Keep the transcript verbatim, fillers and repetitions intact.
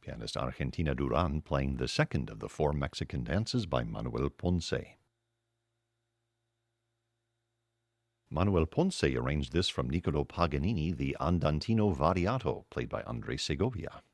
Pianist Argentina Duran playing the second of the four Mexican dances by Manuel Ponce. Manuel Ponce arranged this from Niccolò Paganini, the Andantino Variato, played by André Segovia.